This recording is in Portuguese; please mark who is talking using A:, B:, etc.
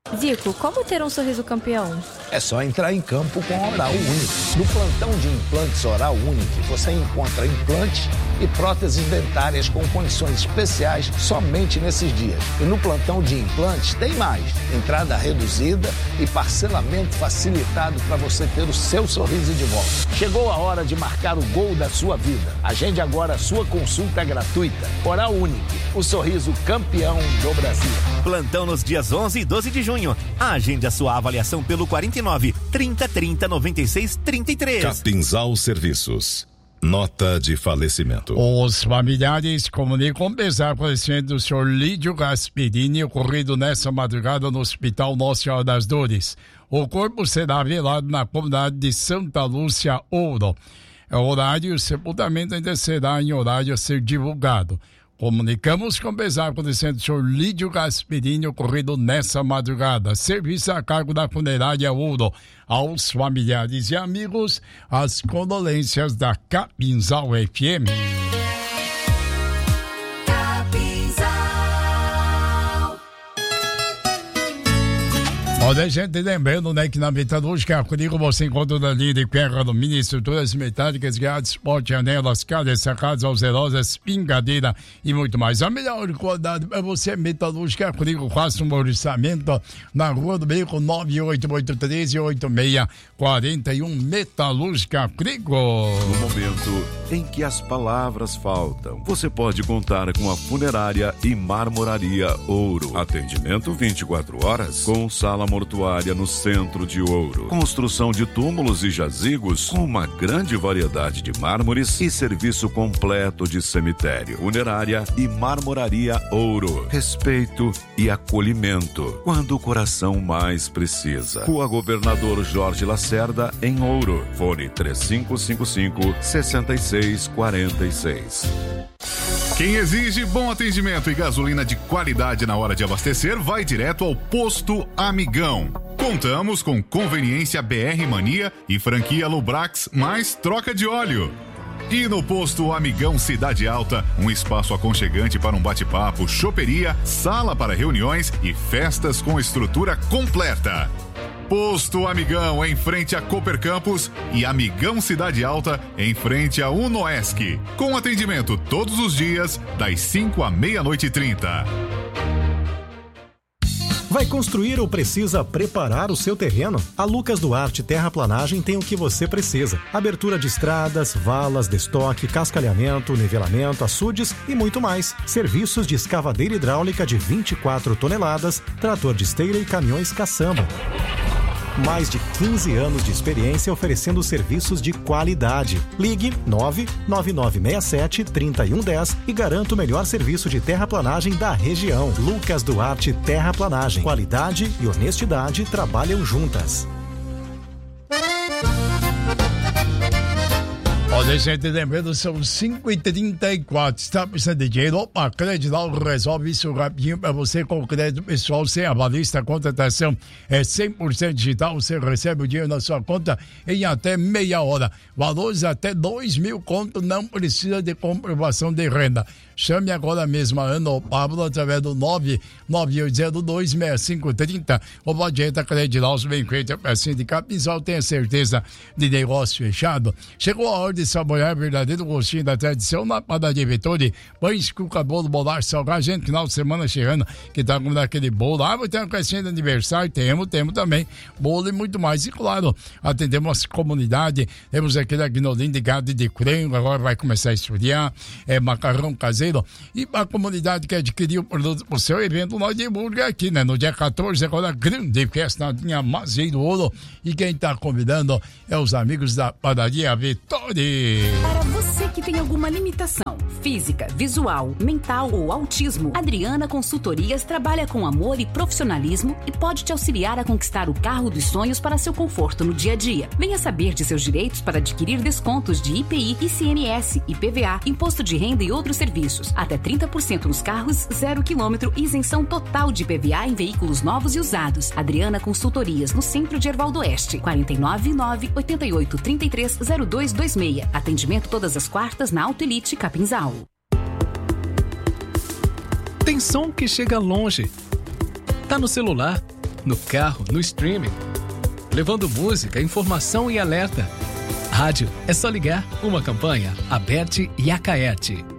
A: Zico, como ter um sorriso campeão?
B: É só entrar em campo com Oral Unique. No plantão de implantes Oral Unique, você encontra implantes e próteses dentárias com condições especiais somente nesses dias. E no plantão de implantes tem mais. Entrada reduzida e parcelamento facilitado para você ter o seu sorriso de volta. Chegou a hora de marcar o gol da sua vida. Agende agora a sua consulta gratuita. Oral Unique, o sorriso campeão do Brasil.
C: Plantão nos dias 11 e 12 de junho. Agende a sua avaliação pelo 49 30 30 96 33.
D: Capinzal Serviços. Nota de falecimento.
E: Os familiares comunicam pesar falecimento do senhor Lídio Gasperini, ocorrido nessa madrugada no Hospital Nossa Senhora das Dores. O corpo será velado na comunidade de Santa Lúcia Ouro. O horário e o sepultamento ainda será em horário a ser divulgado. Comunicamos com pesar falecimento do senhor Lídio Gasperini, ocorrido nessa madrugada. Serviço a cargo da funerária Ouro. Aos familiares e amigos, as condolências da Capinzal FM. Olha, gente, lembrando, né, que na Metalúrgica comigo você encontra na linha de ferro, alumínio, estruturas metálicas, grades, porte, anelas, calhas, sacadas, alcerosas, pingadeira e muito mais. A melhor qualidade para você, Metalúrgica comigo, faça um orçamento na Rua do Beco, 988138641, Metalúrgica comigo.
F: No momento em que as palavras faltam, você pode contar com a Funerária e Marmoraria Ouro. Atendimento 24 horas, com sala mortuária no centro de Ouro. Construção de túmulos e jazigos com uma grande variedade de mármores e serviço completo de cemitério. Funerária e Marmoraria Ouro. Respeito e acolhimento quando o coração mais precisa. Rua Governador Jorge Lacerda, em Ouro. Fone 3555-6646.
G: Quem exige bom atendimento e gasolina de qualidade na hora de abastecer, vai direto ao Posto Amigão. Contamos com conveniência BR Mania e franquia Lubrax mais troca de óleo. E no Posto Amigão Cidade Alta, um espaço aconchegante para um bate-papo, choperia, sala para reuniões e festas com estrutura completa. Posto Amigão, em frente a Cooper Campus, e Amigão Cidade Alta, em frente a Unoesc. Com atendimento todos os dias, das 5 à meia-noite e 30.
H: Vai construir ou precisa preparar o seu terreno? A Lucas Duarte Terraplanagem tem o que você precisa. Abertura de estradas, valas, destoque, cascalhamento, nivelamento, açudes e muito mais. Serviços de escavadeira hidráulica de 24 toneladas, trator de esteira e caminhões caçamba. Mais de 15 anos de experiência oferecendo serviços de qualidade. Ligue 99967-3110 e garanta o melhor serviço de terraplanagem da região. Lucas Duarte Terraplanagem. Qualidade e honestidade trabalham juntas.
E: Olha, gente, lembrando, são 5h34, está precisando de dinheiro? Opa, Credital resolve isso rapidinho para você com crédito pessoal, sem avalista, a contratação é 100% digital, você recebe o dinheiro na sua conta em até meia hora. Valores até 2.000 conto, não precisa de comprovação de renda. Chame agora mesmo a Ana ou Pablo através do 998026530 ou pode entrar Credital, bem feito para sindicato Capinzal, tenha certeza de negócio fechado. Chegou a hora de saborear verdadeiro gostinho da tradição na padaria Vettori. Pães, cuca, bolo, bolacha, salgado. Gente, final de semana chegando, que tá comendo aquele bolo. Ah, vai ter uma festinha de aniversário? Temos também. Bolo e muito mais. E claro, atendemos a comunidade. Temos aquele agnolim de gado e de frango. Agora vai começar a esfriar. Macarrão caseiro. E a comunidade que adquiriu o produto pro seu evento, nós divulga aqui, né? No dia 14, agora, grande festa na Mazeiro Ouro. E quem tá convidando é os amigos da padaria Vettori.
I: Para você que tem alguma limitação física, visual, mental ou autismo, Adriana Consultorias trabalha com amor e profissionalismo e pode te auxiliar a conquistar o carro dos sonhos para seu conforto no dia a dia. Venha saber de seus direitos para adquirir descontos de IPI, ICMS, IPVA, Imposto de Renda e outros serviços. Até 30% nos carros 0 km e isenção total de IPVA em veículos novos e usados. Adriana Consultorias, no centro de Ervaldo Oeste, 499-8833-0226. Atendimento todas as quartas na Auto Elite Capinzal.
J: Tem som que chega longe. Tá no celular, no carro, no streaming. Levando música, informação e alerta. Rádio é só ligar. Uma campanha Aberte e Acaerte.